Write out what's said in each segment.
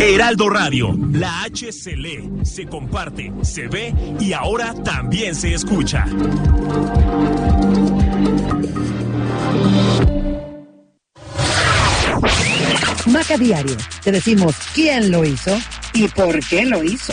Heraldo Radio, la H se lee, se comparte, se ve y ahora también se escucha. Maca Diario, te decimos quién lo hizo y por qué lo hizo.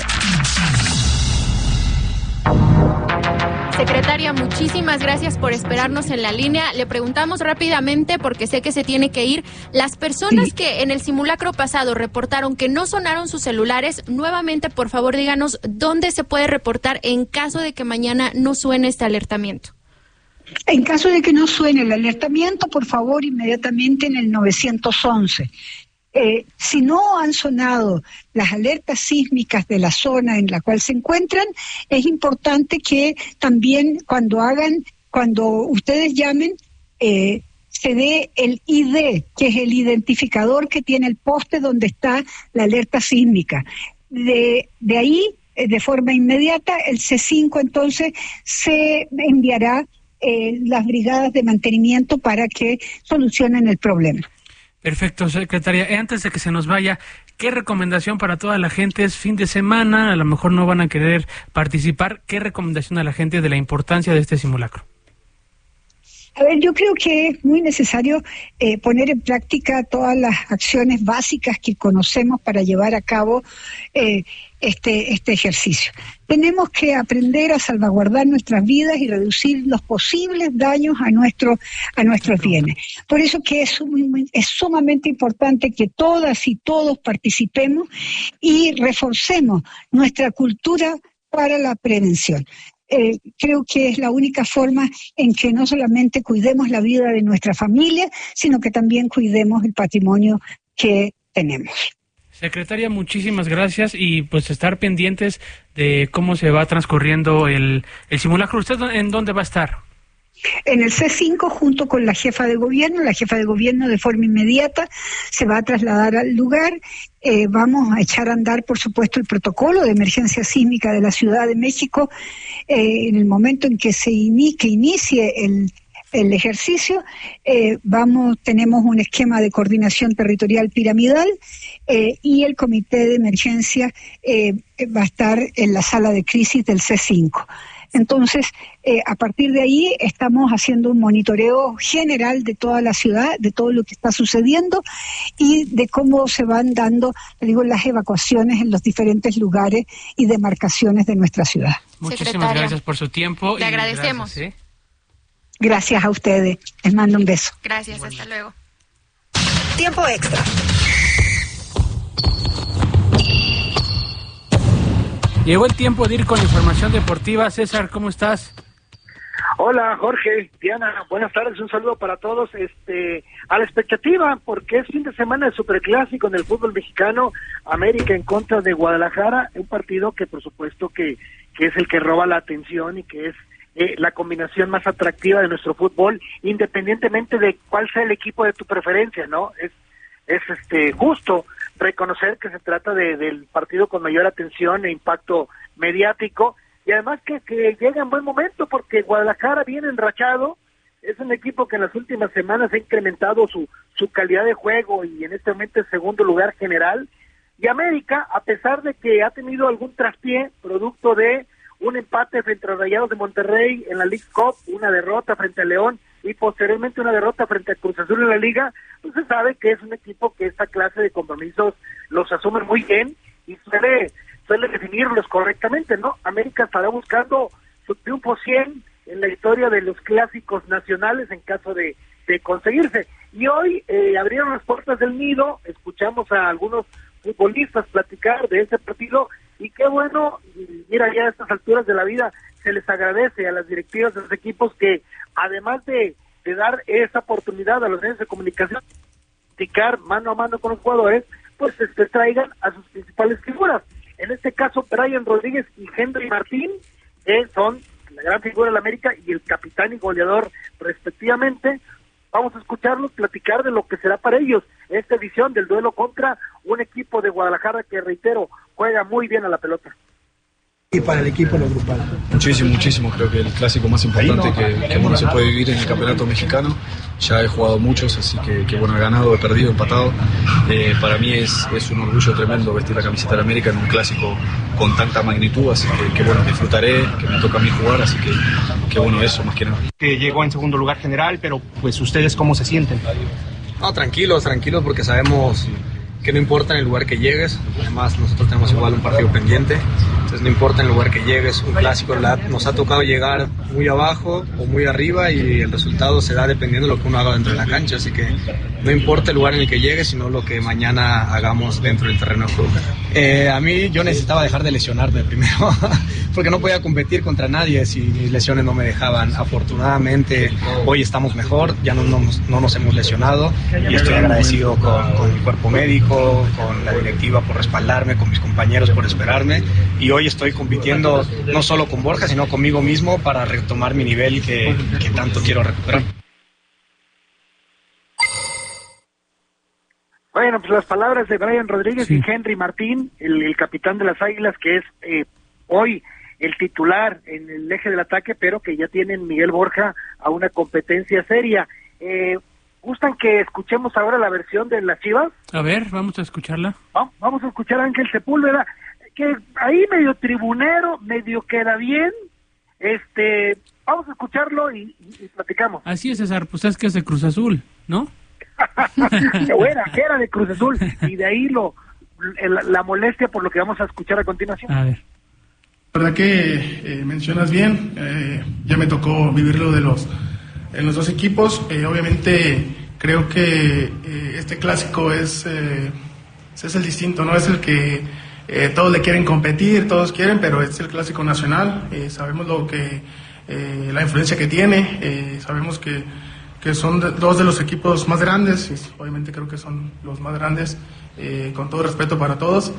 Secretaria, muchísimas gracias por esperarnos en la línea. Le preguntamos rápidamente, porque sé que se tiene que ir, las personas que en el simulacro pasado reportaron que no sonaron sus celulares, nuevamente, por favor, díganos dónde se puede reportar en caso de que mañana no suene este alertamiento. En caso de que no suene el alertamiento, por favor, inmediatamente en el 911. Si no han sonado las alertas sísmicas de la zona en la cual se encuentran, es importante que también cuando ustedes llamen, se dé el ID, que es el identificador que tiene el poste donde está la alerta sísmica. De ahí, de forma inmediata, el C5 entonces se enviará las brigadas de mantenimiento para que solucionen el problema. Perfecto, secretaria. Antes de que se nos vaya, ¿qué recomendación para toda la gente? Es fin de semana, a lo mejor no van a querer participar. ¿Qué recomendación a la gente de la importancia de este simulacro? A ver, yo creo que es muy necesario poner en práctica todas las acciones básicas que conocemos para llevar a cabo este ejercicio. Tenemos que aprender a salvaguardar nuestras vidas y reducir los posibles daños a nuestros bienes. Por eso que es sumamente importante que todas y todos participemos y reforcemos nuestra cultura para la prevención. Creo que es la única forma en que no solamente cuidemos la vida de nuestra familia, sino que también cuidemos el patrimonio que tenemos. Secretaria, muchísimas gracias y pues estar pendientes de cómo se va transcurriendo el simulacro. ¿Usted en dónde va a estar? En el C5 junto con la jefa de gobierno de forma inmediata se va a trasladar al lugar. Vamos a echar a andar, por supuesto, el protocolo de emergencia sísmica de la Ciudad de México en el momento en que inicie el ejercicio. Tenemos un esquema de coordinación territorial piramidal y el comité de emergencia va a estar en la sala de crisis del C5. Entonces, a partir de ahí estamos haciendo un monitoreo general de toda la ciudad, de todo lo que está sucediendo y de cómo se van dando, las evacuaciones en los diferentes lugares y demarcaciones de nuestra ciudad. Muchísimas gracias por su tiempo. Le agradecemos. Gracias, Gracias a ustedes. Les mando un beso. Gracias, hasta luego. Tiempo extra. Llegó el tiempo de ir con información deportiva. César, ¿cómo estás? Hola, Jorge, Diana, buenas tardes, un saludo para todos. A la expectativa, porque es fin de semana de superclásico en el fútbol mexicano, América en contra de Guadalajara, un partido que por supuesto que es el que roba la atención y que es la combinación más atractiva de nuestro fútbol, independientemente de cuál sea el equipo de tu preferencia, ¿no? Es justo reconocer que se trata del partido con mayor atención e impacto mediático, y además que llega en buen momento, porque Guadalajara viene enrachado, es un equipo que en las últimas semanas ha incrementado su calidad de juego y en este momento es segundo lugar general, y América, a pesar de que ha tenido algún traspié, producto de un empate frente a Rayados de Monterrey en la League Cup, una derrota frente a León y posteriormente una derrota frente a Cruz Azul en la Liga, pues se sabe que es un equipo que esta clase de compromisos los asume muy bien y suele definirlos correctamente, ¿no? América estará buscando su triunfo 100 en la historia de los clásicos nacionales en caso de conseguirse. Y hoy abrieron las puertas del nido, escuchamos a algunos futbolistas platicar de este partido y qué bueno, mira, ya a estas alturas de la vida se les agradece a las directivas de los equipos que además de dar esa oportunidad a los medios de comunicación, platicar mano a mano con los jugadores, pues traigan a sus principales figuras. En este caso, Brian Rodríguez y Henry Martín, que son la gran figura de la América y el capitán y goleador respectivamente. Vamos a escucharlos platicar de lo que será para ellos esta edición del duelo contra un equipo de Guadalajara que, reitero, juega muy bien a la pelota. y para el equipo lo grupal. Muchísimo, creo que el clásico más importante que uno se puede vivir en el campeonato mexicano. Ya he jugado muchos, así que bueno, he ganado, he perdido, he empatado. Para mí es un orgullo tremendo vestir la camiseta de América en un clásico con tanta magnitud, así que bueno, disfrutaré, que me toca a mí jugar, así que bueno, eso más que nada. Que llegó en segundo lugar general, pero pues ustedes ¿cómo se sienten? No, tranquilos, porque sabemos que no importa en el lugar que llegues, además nosotros tenemos igual un partido pendiente, entonces no importa en el lugar que llegues, un clásico nos ha tocado llegar muy abajo o muy arriba y el resultado se da dependiendo de lo que uno haga dentro de la cancha, así que no importa el lugar en el que llegues, sino lo que mañana hagamos dentro del terreno de juego. A mí yo necesitaba dejar de lesionarme primero, porque no podía competir contra nadie si mis lesiones no me dejaban. Afortunadamente hoy estamos mejor, ya no nos hemos lesionado y estoy agradecido con el cuerpo médico, con la directiva por respaldarme, con mis compañeros por esperarme, y hoy estoy compitiendo no solo con Borja sino conmigo mismo para retomar mi nivel que tanto quiero recuperar. Bueno, pues las palabras de Brian Rodríguez y Henry Martín, el capitán de las Águilas, que es hoy el titular en el eje del ataque, pero que ya tienen Miguel Borja a una competencia seria. ¿Gustan que escuchemos ahora la versión de las Chivas? A ver, vamos a escucharla. Vamos a escuchar a Ángel Sepúlveda, que ahí medio tribunero, medio queda bien. Vamos a escucharlo y platicamos. Así es, César, pues es que es de Cruz Azul, ¿no? Era de Cruz Azul, y de ahí la molestia por lo que vamos a escuchar a continuación. A ver. La verdad que mencionas bien, ya me tocó vivirlo en los dos equipos. Obviamente creo que este clásico es el distinto, ¿no? Es el que todos le quieren competir, todos quieren, pero es el clásico nacional. Sabemos la influencia que tiene, sabemos que son dos de los equipos más grandes, y obviamente creo que son los más grandes, con todo respeto para todos.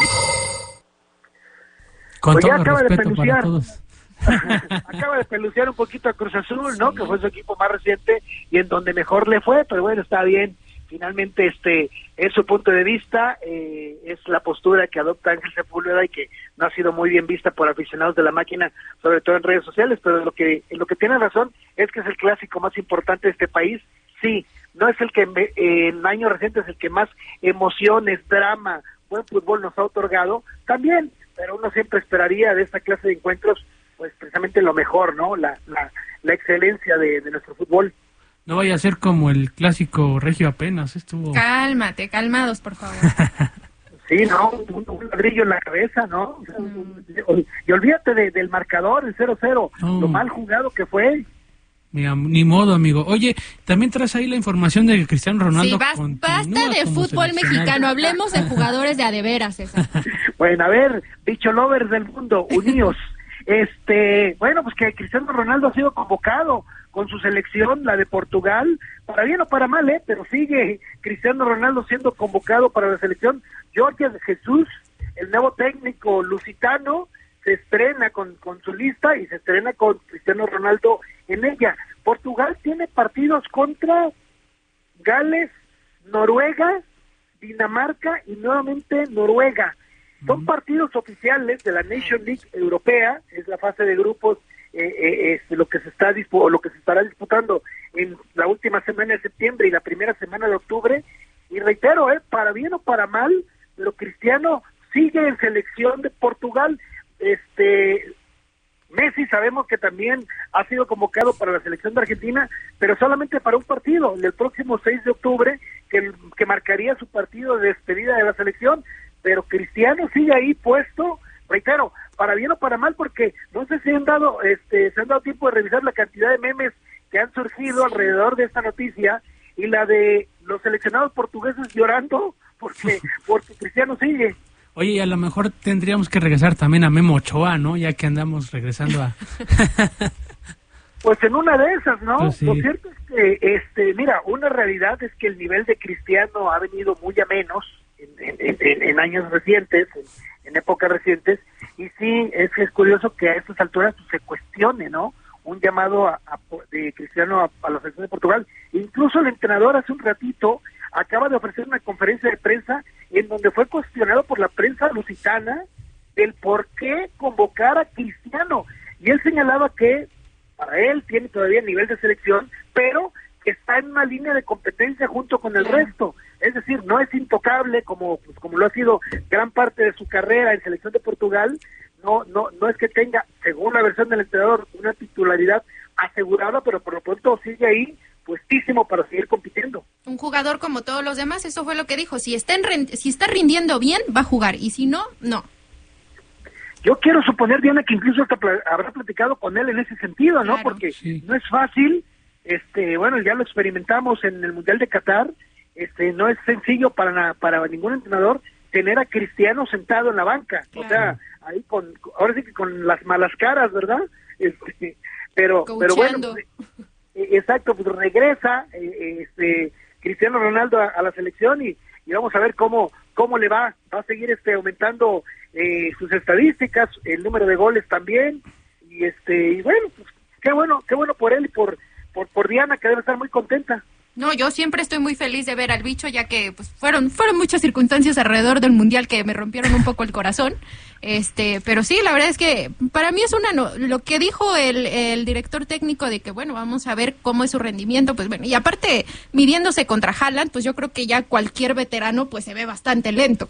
Con todo respeto para todos. Acaba de pelucear un poquito a Cruz Azul, ¿no? Que fue su equipo más reciente y en donde mejor le fue, pero bueno, está bien. Finalmente es su punto de vista, es la postura que adopta Ángel Sepúlveda y que no ha sido muy bien vista por aficionados de la máquina, sobre todo en redes sociales, pero en lo que tiene razón es que es el clásico más importante de este país. Sí, no es el que en años recientes es el que más emociones, drama, buen fútbol nos ha otorgado, también, pero uno siempre esperaría de esta clase de encuentros pues precisamente lo mejor, ¿no? La excelencia de nuestro fútbol. No vaya a ser como el clásico regio apenas, estuvo... Cálmate, calmados, por favor. Sí, ¿no? Un ladrillo en la cabeza, ¿no? Y olvídate del marcador, el 0-0, lo mal jugado que fue. Mira, ni modo, amigo. Oye, también traes ahí la información de que Cristiano Ronaldo basta de fútbol mexicano, hablemos de jugadores de a de veras, César. Bueno, a ver, bicho lovers del mundo, unidos. Bueno, pues que Cristiano Ronaldo ha sido convocado con su selección, la de Portugal, para bien o para mal, pero sigue Cristiano Ronaldo siendo convocado para la selección. Jorge Jesús, el nuevo técnico lusitano, se estrena con su lista y se estrena con Cristiano Ronaldo en ella. Portugal tiene partidos contra Gales, Noruega, Dinamarca y nuevamente Noruega. Son partidos oficiales de la Nation League europea, es la fase de grupos, lo que se estará disputando en la última semana de septiembre y la primera semana de octubre. Y reitero, para bien o para mal, pero Cristiano sigue en selección de Portugal. Messi sabemos que también ha sido convocado para la selección de Argentina, pero solamente para un partido, el próximo 6 de octubre, que marcaría su partido de despedida de la selección. Pero Cristiano sigue ahí puesto, reitero, para bien o para mal, porque no sé si se han dado tiempo de revisar la cantidad de memes que han surgido alrededor de esta noticia y la de los seleccionados portugueses llorando porque Cristiano sigue. Oye, y a lo mejor tendríamos que regresar también a Memo Ochoa, ¿no? Ya que andamos regresando a... Pues en una de esas, ¿no? Pues sí. Lo cierto es que, mira, una realidad es que el nivel de Cristiano ha venido muy a menos en años recientes, en épocas recientes, y sí, es curioso que a estas alturas se cuestione, ¿no? Un llamado de Cristiano a la selección de Portugal. Incluso el entrenador hace un ratito acaba de ofrecer una conferencia de prensa en donde fue cuestionado por la prensa lusitana del por qué convocar a Cristiano. Y él señalaba que para él tiene todavía nivel de selección, pero está en una línea de competencia junto con el resto. Es decir, no es intocable como lo ha sido gran parte de su carrera en selección de Portugal. No es que tenga, según la versión del entrenador, una titularidad asegurada, pero por lo pronto sigue ahí puestísimo para seguir compitiendo. Un jugador como todos los demás, eso fue lo que dijo. Si está rindiendo bien, va a jugar, y si no, no. Yo quiero suponer, Diana, que incluso hasta habrá platicado con él en ese sentido, ¿no? Claro, porque sí, no es fácil, bueno, ya lo experimentamos en el Mundial de Qatar, no es sencillo para ningún entrenador tener a Cristiano sentado en la banca, claro. O sea, ahí ahora sí que con las malas caras, ¿verdad? Pero bueno, pues, exacto, pues regresa Cristiano Ronaldo a la selección y vamos a ver cómo le va a seguir aumentando sus estadísticas, el número de goles también, y bueno, pues qué bueno por él y por Diana, que debe estar muy contenta. No, yo siempre estoy muy feliz de ver al bicho, ya que pues fueron muchas circunstancias alrededor del Mundial que me rompieron un poco el corazón. Pero sí, la verdad es que para mí es lo que dijo el director técnico de que, bueno, vamos a ver cómo es su rendimiento, pues bueno, y aparte, midiéndose contra Haaland, pues yo creo que ya cualquier veterano pues se ve bastante lento.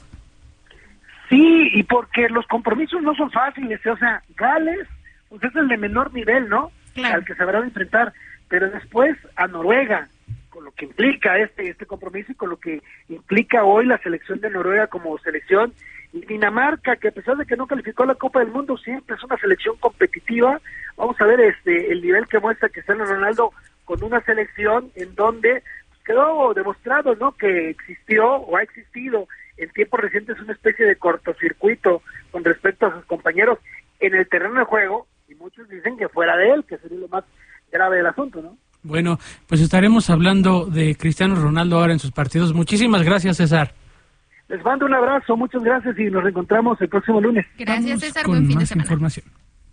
Sí, y porque los compromisos no son fáciles, o sea, Gales, pues es el de menor nivel, ¿no? Claro. Al que se habrá de enfrentar, pero después a Noruega, con lo que implica este compromiso y con lo que implica hoy la selección de Noruega como selección, y Dinamarca, que a pesar de que no calificó a la Copa del Mundo, siempre es una selección competitiva. Vamos a ver el nivel que muestra Cristiano Ronaldo con una selección en donde quedó demostrado, ¿no?, que existió o ha existido en tiempos recientes una especie de cortocircuito con respecto a sus compañeros en el terreno de juego, y muchos dicen que fuera de él, que sería lo más grave del asunto, ¿no? Bueno, pues estaremos hablando de Cristiano Ronaldo ahora en sus partidos. Muchísimas gracias, César. Les mando un abrazo, muchas gracias y nos reencontramos el próximo lunes. Gracias, César, buen fin de semana. Información.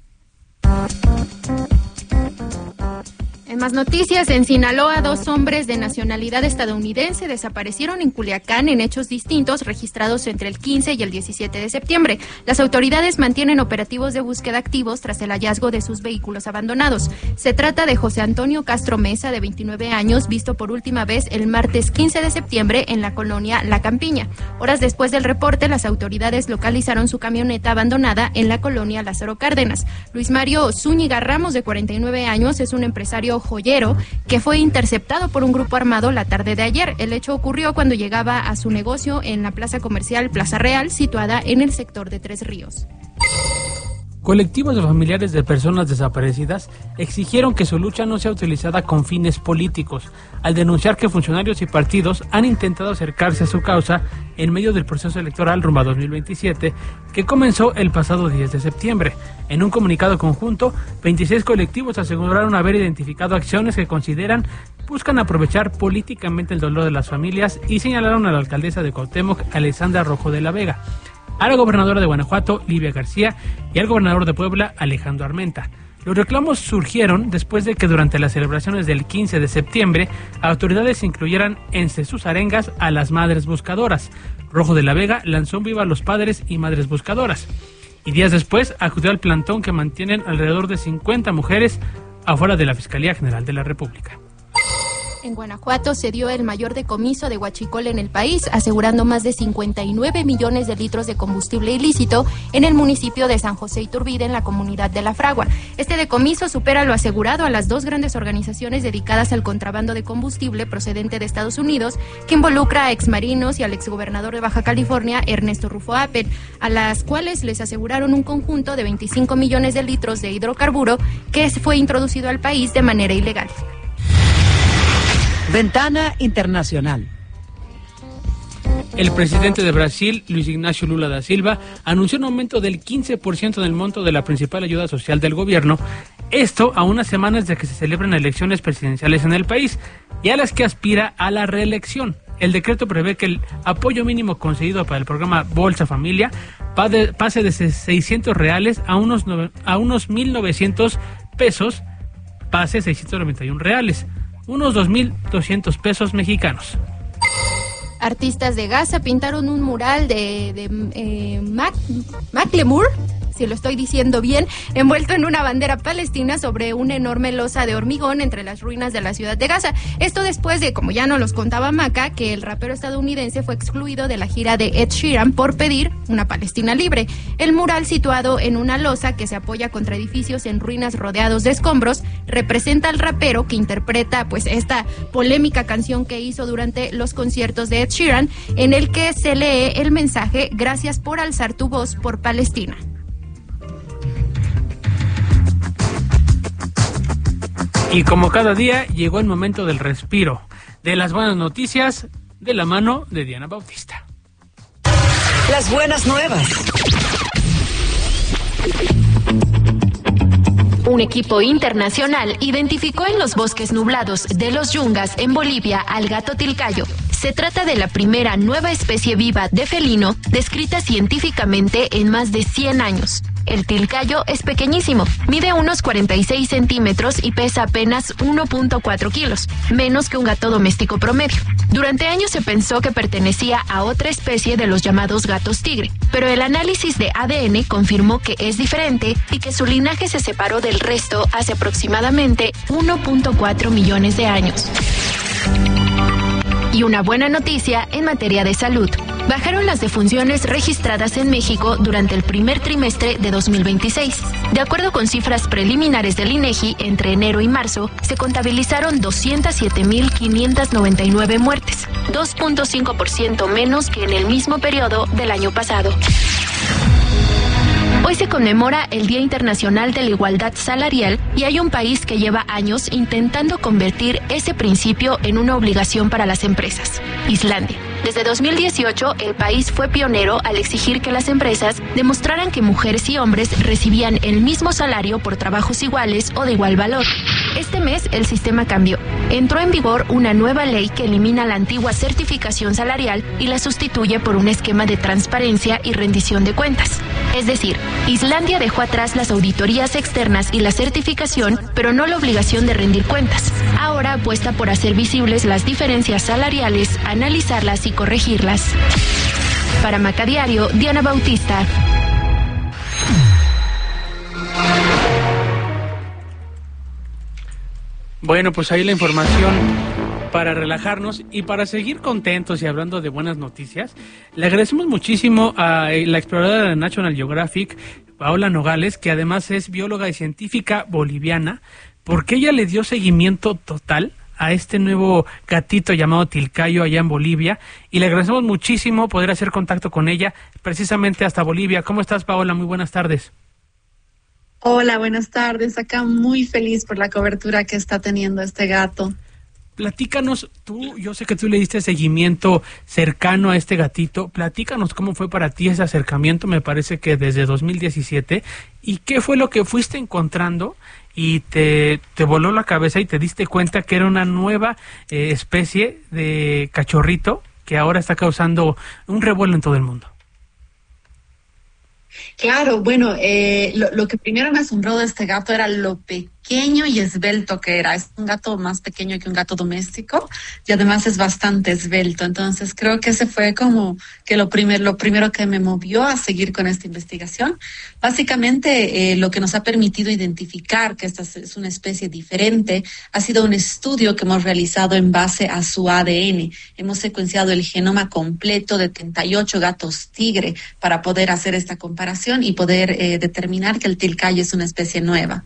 En más noticias, en Sinaloa, 2 hombres de nacionalidad estadounidense desaparecieron en Culiacán en hechos distintos registrados entre el 15 y el 17 de septiembre. Las autoridades mantienen operativos de búsqueda activos tras el hallazgo de sus vehículos abandonados. Se trata de José Antonio Castro Mesa, de 29 años, visto por última vez el martes 15 de septiembre en la colonia La Campiña. Horas después del reporte, las autoridades localizaron su camioneta abandonada en la colonia Lázaro Cárdenas. Luis Mario Zúñiga Ramos, de 49 años, es un empresario joyero que fue interceptado por un grupo armado la tarde de ayer. El hecho ocurrió cuando llegaba a su negocio en la plaza comercial Plaza Real, situada en el sector de Tres Ríos. Colectivos de familiares de personas desaparecidas exigieron que su lucha no sea utilizada con fines políticos, al denunciar que funcionarios y partidos han intentado acercarse a su causa en medio del proceso electoral rumbo a 2027, que comenzó el pasado 10 de septiembre. En un comunicado conjunto, 26 colectivos aseguraron haber identificado acciones que consideran buscan aprovechar políticamente el dolor de las familias y señalaron a la alcaldesa de Cuauhtémoc, Alessandra Rojo de la Vega, a la gobernadora de Guanajuato, Livia García, y al gobernador de Puebla, Alejandro Armenta. Los reclamos surgieron después de que durante las celebraciones del 15 de septiembre, autoridades incluyeran entre sus arengas a las madres buscadoras. Rojo de la Vega lanzó un viva a los padres y madres buscadoras. Y días después acudió al plantón que mantienen alrededor de 50 mujeres afuera de la Fiscalía General de la República. En Guanajuato se dio el mayor decomiso de huachicol en el país, asegurando más de 59 millones de litros de combustible ilícito en el municipio de San José Iturbide, en la comunidad de La Fragua. Este decomiso supera lo asegurado a las 2 grandes organizaciones dedicadas al contrabando de combustible procedente de Estados Unidos, que involucra a exmarinos y al exgobernador de Baja California, Ernesto Rufo Appel, a las cuales les aseguraron un conjunto de 25 millones de litros de hidrocarburo que fue introducido al país de manera ilegal. Ventana Internacional. El presidente de Brasil, Luis Ignacio Lula da Silva, anunció un aumento del 15% del monto de la principal ayuda social del gobierno, esto a unas semanas de que se celebren elecciones presidenciales en el país y a las que aspira a la reelección. El decreto prevé que el apoyo mínimo concedido para el programa Bolsa Familia pase de 600 reales a unos 1.900 pesos, pase 691 reales. Unos 2.200 pesos mexicanos. Artistas de Gaza pintaron un mural de Macklemore si lo estoy diciendo bien, envuelto en una bandera palestina sobre una enorme losa de hormigón entre las ruinas de la ciudad de Gaza. Esto después de, como ya nos los contaba Maca, que el rapero estadounidense fue excluido de la gira de Ed Sheeran por pedir una Palestina libre. El mural, situado en una losa que se apoya contra edificios en ruinas rodeados de escombros, representa al rapero que interpreta pues esta polémica canción que hizo durante los conciertos de Ed Sheeran, en el que se lee el mensaje: gracias por alzar tu voz por Palestina. Y como cada día, llegó el momento del respiro, de las buenas noticias, de la mano de Diana Bautista. Las buenas nuevas. Un equipo internacional identificó en los bosques nublados de los Yungas, en Bolivia, al gato tilcayo. Se trata de la primera nueva especie viva de felino descrita científicamente en más de 100 años. El tilcayo es pequeñísimo, mide unos 46 centímetros y pesa apenas 1.4 kilos, menos que un gato doméstico promedio. Durante años se pensó que pertenecía a otra especie de los llamados gatos tigre, pero el análisis de ADN confirmó que es diferente y que su linaje se separó del resto hace aproximadamente 1.4 millones de años. Y una buena noticia en materia de salud. Bajaron las defunciones registradas en México durante el primer trimestre de 2026. De acuerdo con cifras preliminares del INEGI, entre enero y marzo se contabilizaron 207.599 muertes, 2.5% menos que en el mismo periodo del año pasado. Hoy se conmemora el Día Internacional de la Igualdad Salarial y hay un país que lleva años intentando convertir ese principio en una obligación para las empresas: Islandia. Desde 2018, el país fue pionero al exigir que las empresas demostraran que mujeres y hombres recibían el mismo salario por trabajos iguales o de igual valor. Este mes el sistema cambió. Entró en vigor una nueva ley que elimina la antigua certificación salarial y la sustituye por un esquema de transparencia y rendición de cuentas. Es decir, Islandia dejó atrás las auditorías externas y la certificación, pero no la obligación de rendir cuentas. Ahora apuesta por hacer visibles las diferencias salariales, analizarlas y corregirlas. Para Maca Diario, Diana Bautista. Bueno, pues ahí la información para relajarnos y para seguir contentos y hablando de buenas noticias. Le agradecemos muchísimo a la exploradora de National Geographic, Paola Nogales, que además es bióloga y científica boliviana, porque ella le dio seguimiento total a este nuevo gatito llamado tilcayo allá en Bolivia, y le agradecemos muchísimo poder hacer contacto con ella precisamente hasta Bolivia. ¿Cómo estás, Paola? Muy buenas tardes. Hola, buenas tardes. Acá muy feliz por la cobertura que está teniendo este gato. Platícanos, yo sé que tú le diste seguimiento cercano a este gatito. Platícanos cómo fue para ti ese acercamiento, me parece que desde 2017, y qué fue lo que fuiste encontrando y te voló la cabeza y te diste cuenta que era una nueva especie de cachorrito que ahora está causando un revuelo en todo el mundo. Claro, bueno, lo que primero me asombró de este gato era lo pequeño y esbelto que era. Es un gato más pequeño que un gato doméstico y además es bastante esbelto. Entonces creo que ese fue como que lo primero que me movió a seguir con esta investigación. Básicamente lo que nos ha permitido identificar que esta es una especie diferente ha sido un estudio que hemos realizado en base a su ADN. Hemos secuenciado el genoma completo de 38 gatos tigre para poder hacer esta comparación y poder determinar que el tilcayo es una especie nueva.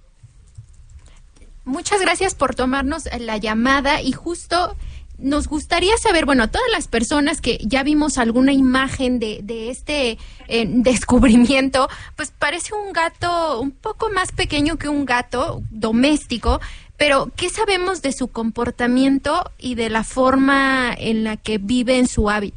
Muchas gracias por tomarnos la llamada y justo nos gustaría saber, bueno, a todas las personas que ya vimos alguna imagen de este descubrimiento, pues parece un gato un poco más pequeño que un gato doméstico, pero ¿qué sabemos de su comportamiento y de la forma en la que vive en su hábitat?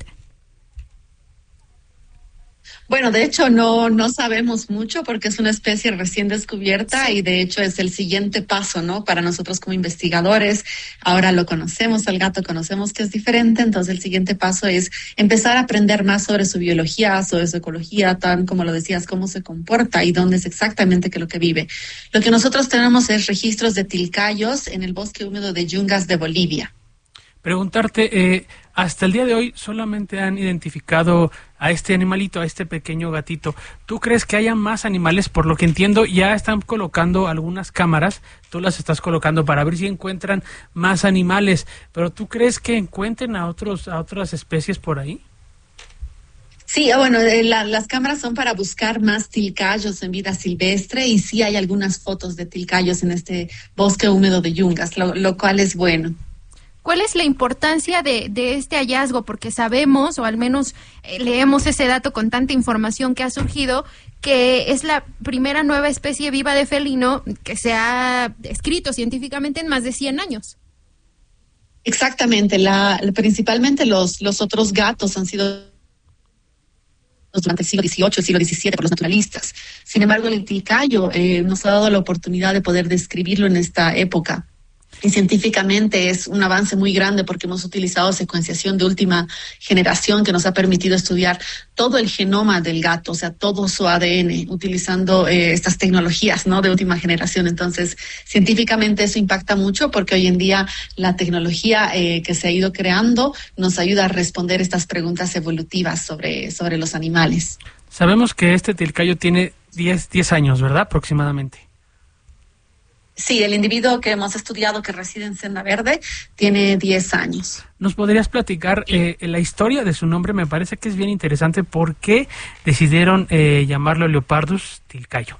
Bueno, de hecho no sabemos mucho porque es una especie recién descubierta y de hecho es el siguiente paso, ¿no? Para nosotros como investigadores, ahora lo conocemos, al gato conocemos que es diferente, entonces el siguiente paso es empezar a aprender más sobre su biología, sobre su ecología, tan como lo decías, cómo se comporta y dónde es exactamente que lo que vive. Lo que nosotros tenemos es registros de tilcayos en el bosque húmedo de Yungas de Bolivia. Preguntarte, hasta el día de hoy solamente han identificado a este animalito, a este pequeño gatito. ¿Tú crees que haya más animales? Por lo que entiendo, ya están colocando algunas cámaras, tú las estás colocando para ver si encuentran más animales, pero ¿tú crees que encuentren a otras especies por ahí? Sí, bueno, las cámaras son para buscar más tilcayos en vida silvestre y sí hay algunas fotos de tilcayos en este bosque húmedo de Yungas, lo cual es bueno. ¿Cuál es la importancia de este hallazgo? Porque sabemos, o al menos leemos ese dato con tanta información que ha surgido, que es la primera nueva especie viva de felino que se ha descrito científicamente en más de 100 años. Exactamente, principalmente los otros gatos han sido durante el siglo XVIII, el siglo XVII por los naturalistas. Sin embargo, el tilcayo nos ha dado la oportunidad de poder describirlo en esta época. Y científicamente es un avance muy grande porque hemos utilizado secuenciación de última generación que nos ha permitido estudiar todo el genoma del gato, o sea, todo su ADN, utilizando estas tecnologías, ¿no?, de última generación. Entonces, científicamente eso impacta mucho porque hoy en día la tecnología que se ha ido creando nos ayuda a responder estas preguntas evolutivas sobre los animales. Sabemos que este tilcayo tiene 10 años, ¿verdad? Aproximadamente. Sí, el individuo que hemos estudiado que reside en Senda Verde tiene 10 años. ¿Nos podrías platicar la historia de su nombre? Me parece que es bien interesante. ¿Por qué decidieron llamarlo Leopardus tilcayo?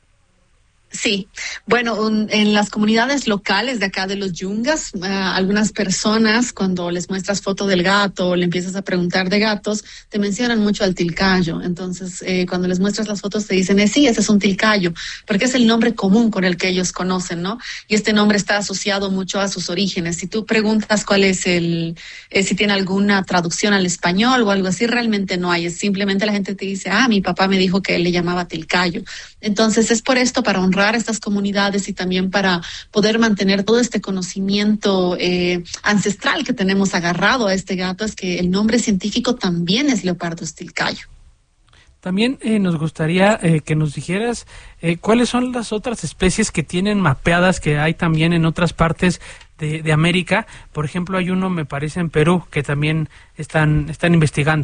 Sí, bueno, en las comunidades locales de acá de los Yungas, algunas personas cuando les muestras foto del gato o le empiezas a preguntar de gatos, te mencionan mucho al tilcayo. Entonces, cuando les muestras las fotos te dicen, sí, ese es un tilcayo, porque es el nombre común con el que ellos conocen, ¿no? Y este nombre está asociado mucho a sus orígenes. Si tú preguntas cuál es si tiene alguna traducción al español o algo así, realmente no hay. Es simplemente la gente te dice, mi papá me dijo que él le llamaba tilcayo. Entonces, es por esto, para honrar a estas comunidades y también para poder mantener todo este conocimiento ancestral que tenemos agarrado a este gato, es que el nombre científico también es Leopardus tilcayo. También nos gustaría que nos dijeras cuáles son las otras especies que tienen mapeadas, que hay también en otras partes de América. Por ejemplo, hay uno, me parece, en Perú, que también están investigando.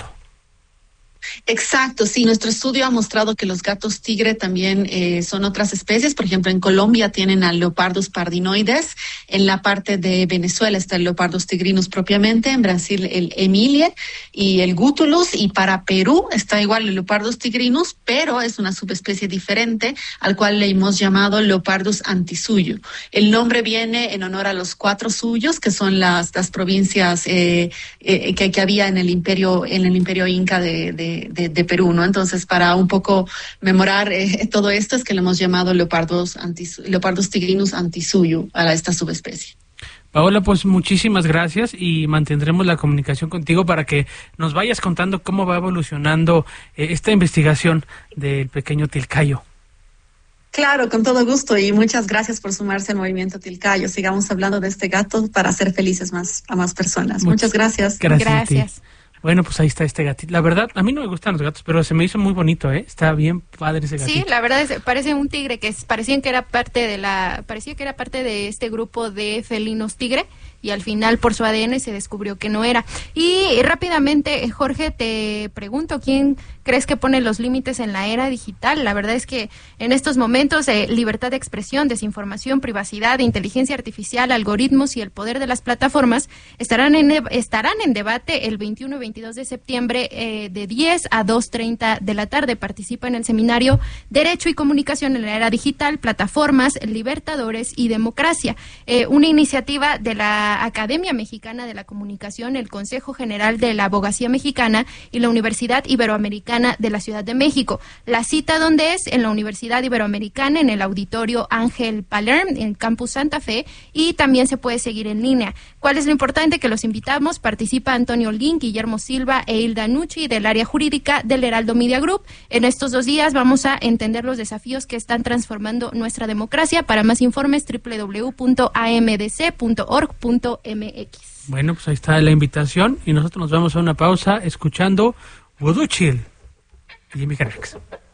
Exacto, sí, nuestro estudio ha mostrado que los gatos tigre también son otras especies. Por ejemplo, en Colombia tienen al Leopardus pardinoides, en la parte de Venezuela está el Leopardus tigrinus propiamente, en Brasil el Emilie y el Gutulus, y para Perú está igual el Leopardus tigrinus, pero es una subespecie diferente al cual le hemos llamado Leopardus antisuyo. El nombre viene en honor a los 4 suyos, que son las provincias que había en el imperio inca de Perú, ¿no? Entonces, para un poco memorar todo esto, es que le hemos llamado Leopardus tigrinus antisuyo a esta subespecie. Paola, pues muchísimas gracias y mantendremos la comunicación contigo para que nos vayas contando cómo va evolucionando esta investigación del pequeño tilcayo. Claro, con todo gusto, y muchas gracias por sumarse al movimiento tilcayo. Sigamos hablando de este gato para hacer felices a más personas. Muchas gracias. Gracias. Bueno, pues ahí está este gatito. La verdad, a mí no me gustan los gatos, pero se me hizo muy bonito, ¿eh? Está bien padre ese gatito. Sí, la verdad parece un tigre parecía que era parte de este grupo de felinos tigre, y al final por su ADN se descubrió que no era. Y rápidamente, Jorge, te pregunto, ¿quién crees que pone los límites en la era digital? La verdad es que en estos momentos libertad de expresión, desinformación, privacidad, inteligencia artificial, algoritmos y el poder de las plataformas estarán en debate el 21 y 22 de septiembre de 10 a 2:30 de la tarde. Participa en el seminario Derecho y Comunicación en la Era Digital, Plataformas, Libertadores y Democracia, una iniciativa de la Academia Mexicana de la Comunicación, el Consejo General de la Abogacía Mexicana y la Universidad Iberoamericana de la Ciudad de México. La cita, ¿dónde es? En la Universidad Iberoamericana, en el Auditorio Ángel Palerm, en Campus Santa Fe, y también se puede seguir en línea. ¿Cuál es lo importante? Que los invitamos. Participa Antonio Holguín, Guillermo Silva e Hilda Nucci del área jurídica del Heraldo Media Group. En estos 2 días vamos a entender los desafíos que están transformando nuestra democracia. Para más informes, www.amdc.org.mx. Bueno, pues ahí está la invitación y nosotros nos vamos a una pausa escuchando Voodoo Chill y Jimi Hendrix.